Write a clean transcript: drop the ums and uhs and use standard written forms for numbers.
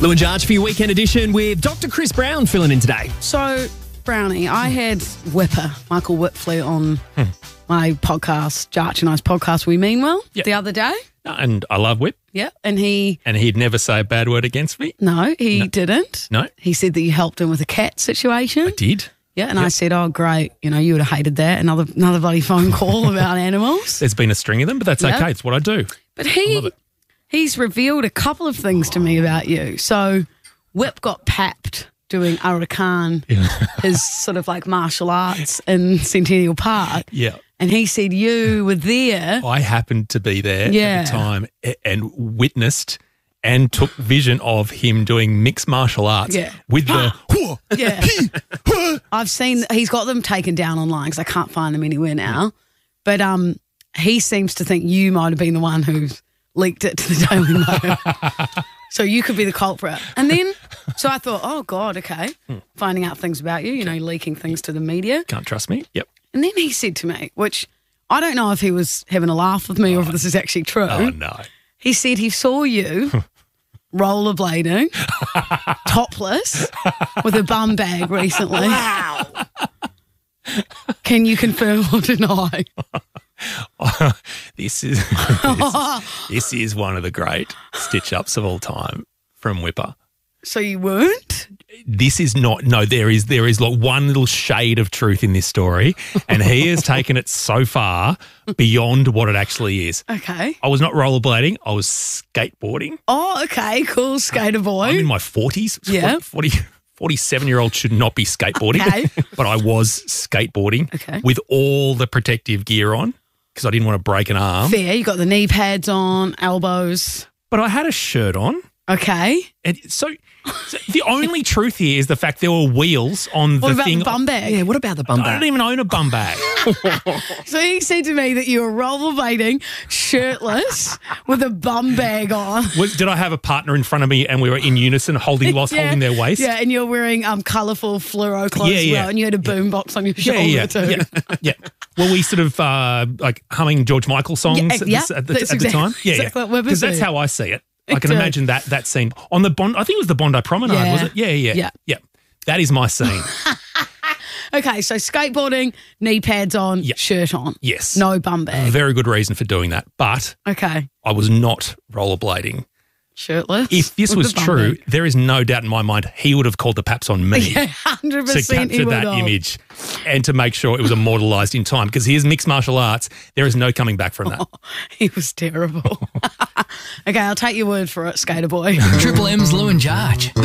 Lou and Jarge for your weekend edition with Dr. Chris Brown filling in today. So, Brownie, I had Whipper, Michael Whitfleet, on my podcast, Jarge and I's podcast, We Mean Well, the other day. And I love Whip. Yeah, and he'd never say a bad word against me. No, he didn't. No. He said that you helped him with a cat situation. I did. Yeah, and I said, oh, great. You know, you would have hated that. Another bloody phone call about animals. There's been a string of them, but that's okay. It's what I do. But I love it. he's revealed a couple of things to me about you. So Whip got papped doing Arakan, his sort of like martial arts in Centennial Park. Yeah. And he said you were there. I happened to be there at the time and witnessed and took vision of him doing mixed martial arts with the... I've seen, he's got them taken down online because I can't find them anywhere now. But he seems to think you might have been the one who's leaked it to the Daily Mail. So you could be the culprit. And then, so I thought, oh, God, okay. Finding out things about you, leaking things to the media. Can't trust me. Yep. And then he said to me, which I don't know if he was having a laugh with me or if this is actually true. Oh, no. He said he saw you rollerblading, topless, with a bum bag recently. Wow. Can you confirm or deny? This is one of the great stitch-ups of all time from Whipper. So you weren't? This is not, no, there is like one little shade of truth in this story, and he has taken it so far beyond what it actually is. Okay. I was not rollerblading, I was skateboarding. Oh, okay, cool, skater boy. I'm in my 40s. Yeah. 47-year-old should not be skateboarding, Okay. but I was skateboarding with all the protective gear on because I didn't want to break an arm. Fair, you got the knee pads on, elbows. But I had a shirt on. Okay. And so the only truth here is the fact there were wheels on What the about thing. the bum bag? Yeah, what about the bum I bag? don't even own a bum bag. So he said to me that you were rollerblading, shirtless, with a bum bag on. Did I have a partner in front of me and we were in unison holding holding their waist? Yeah, and you're wearing colourful fluoro clothes as well, and you had a boombox on your shoulder too. Yeah. Well, we sort of like humming George Michael songs at the time. Exactly what because that's how I see it. I can imagine that scene on the Bondi. I think it was the Bondi Promenade, was it? Yeah. That is my scene. Okay, so skateboarding, knee pads on, shirt on. Yes. No bum bag. Very good reason for doing that. But I was not rollerblading. Shirtless. If this was true, there is no doubt in my mind he would have called the paps on me 100% to capture that image and to make sure it was immortalised in time because his mixed martial arts, there is no coming back from that. He was terrible. Okay, I'll take your word for it, skater boy. Triple M's Lou and Jarge.